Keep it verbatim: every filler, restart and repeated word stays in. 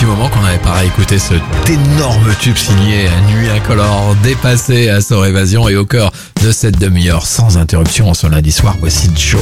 petit moment qu'on n'avait pas réécouté cet énorme tube signé Nuit incolore, dépassé à son évasion et au cœur de cette demi-heure sans interruption ce lundi soir. Voici Joe.